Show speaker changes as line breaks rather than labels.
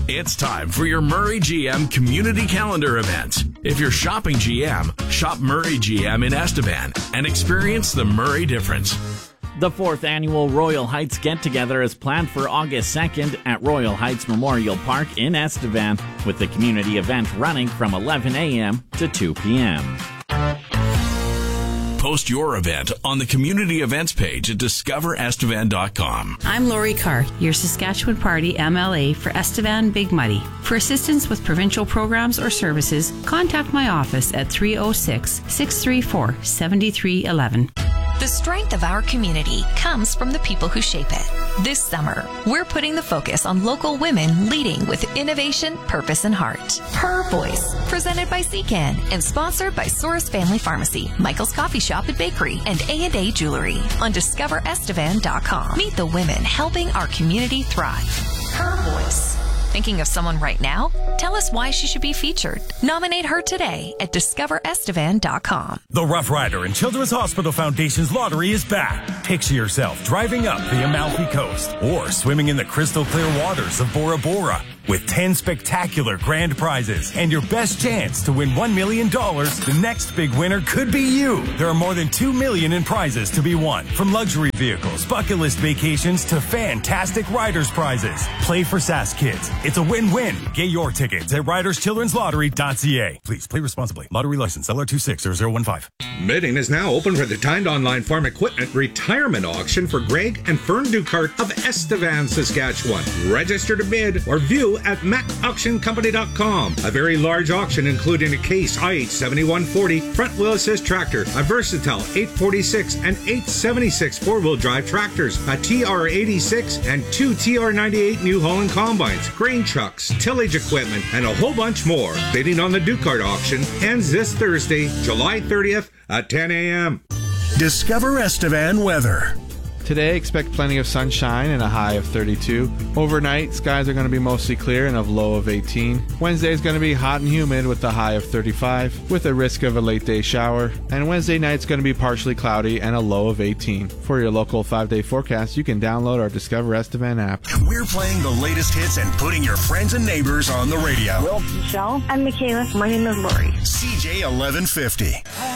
It's time for your Murray GM Community Calendar event. If you're shopping GM, shop Murray GM in Estevan and experience the Murray difference.
The 4th annual Royal Heights Get-Together is planned for August 2nd at Royal Heights Memorial Park in Estevan, with the community event running from 11 a.m. to 2 p.m.
Post your event on the community events page at discoverestevan.com.
I'm Lori Carr, your Saskatchewan Party MLA for Estevan Big Muddy. For assistance with provincial programs or services, contact my office at 306-634-7311.
The strength of our community comes from the people who shape it. This summer, we're putting the focus on local women leading with innovation, purpose, and heart. Her Voice, presented by Secan and sponsored by Soros Family Pharmacy, Michael's Coffee Shop and Bakery, and A&A Jewelry on discoverestevan.com. Meet the women helping our community thrive. Her Voice. Thinking of someone right now? Tell us why she should be featured. Nominate her today at discoverestevan.com.
The Rough Rider and Children's Hospital Foundation's lottery is back. Picture yourself driving up the Amalfi Coast or swimming in the crystal clear waters of Bora Bora with 10 spectacular grand prizes and your best chance to win $1 million. The next big winner could be you. There are more than $2 million in prizes to be won, from luxury vehicles, bucket list vacations to fantastic riders prizes. Play for SAS Kids. It's a win-win. Get your tickets at riderschildren'slottery.ca. Please play responsibly. Lottery license LR260015.
Bidding is now open for the timed online farm equipment retirement auction for Greg and Fern Ducart of Estevan, Saskatchewan. Register to bid or view at macauctioncompany.com. A very large auction including a Case IH 7140 front wheel assist tractor, a Versatile 846 and 876 four-wheel drive tractors, a TR86 and 2 TR98 New Holland combines, grain trucks, tillage equipment, and a whole bunch more. Bidding on the Ducart auction ends this Thursday, July 30th at 10 a.m.
Discover Estevan weather.
Today, expect plenty of sunshine and a high of 32. Overnight, skies are going to be mostly clear and a low of 18. Wednesday is going to be hot and humid with a high of 35, with a risk of a late day shower. And Wednesday night's going to be partially cloudy and a low of 18. For your local 5-day forecast, you can download our Discover Estevan app.
We're playing the latest hits and putting your friends and neighbors on the radio.
Well, Michelle and Michaela, my name is Lori.
CJ 1150.